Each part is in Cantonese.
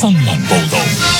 新聞報道。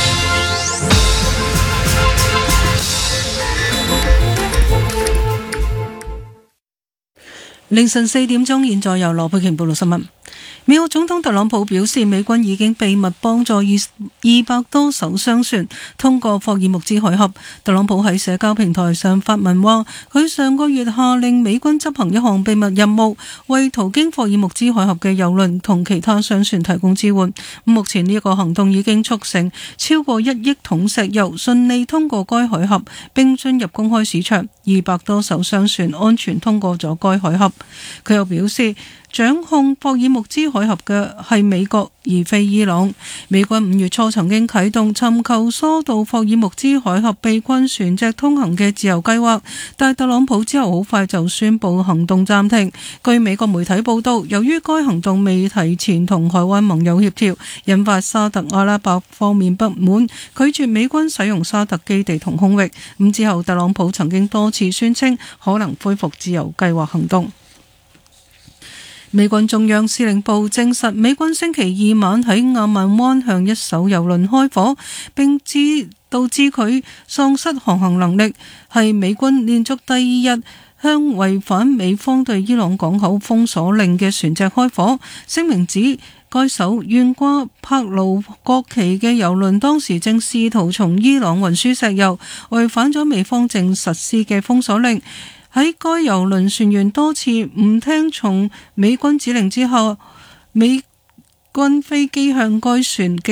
凌晨4點鐘，現在由羅佩瓊報道新聞。美國總統特朗普表示，美軍已經秘密幫助200多艘商船通過霍爾木茲海峽。特朗普喺社交平台上發文話，佢上個月下令美軍執行一項秘密任務，為途經霍爾木茲海峽嘅郵輪同其他商船提供支援。目前呢一個行動已經促成超過1億桶石油順利通過該海峽，並進入公開市場。200多艘商船安全通過咗該海峽。佢又表示，掌控霍爾木茲海峽嘅係美國而非伊朗。美軍5月初曾經啟動尋求疏導霍爾木茲海峽被困船隻通行嘅自由計劃，但特朗普之後好快就宣布行動暫停。據美國媒體報道，由於該行動未提前同海灣盟友協調，引發沙特阿拉伯方面不滿，拒絕美軍使用沙特基地同空域。咁之後特朗普曾經多次宣稱可能恢復自由計劃行動。美軍中央司令部證實，美軍星期2晚喺亞曼灣向一艘郵輪開火，並導致佢喪失航行能力，係美軍連續第2日向違反美方對伊朗港口封鎖令嘅船隻開火。聲明指，該艘懸掛帕勞國旗嘅郵輪當時正試圖從伊朗運輸石油，違反咗美方正實施嘅封鎖令。喺該郵輪船員多次唔聽從美軍指令之後，美軍飛機向該船